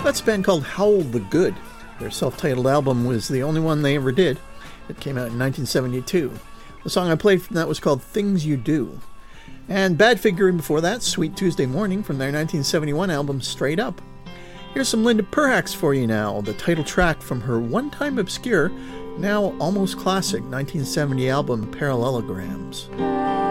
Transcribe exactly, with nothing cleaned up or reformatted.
That's a band called Howl the Good. Their self-titled album was the only one they ever did. It came out in nineteen seventy-two. The song I played from that was called Things You Do. And Badfinger before that, Sweet Tuesday Morning from their nineteen seventy-one album Straight Up. Here's some Linda Perhacs for you now, the title track from her one-time obscure, now almost classic nineteen seventy album Parallelograms.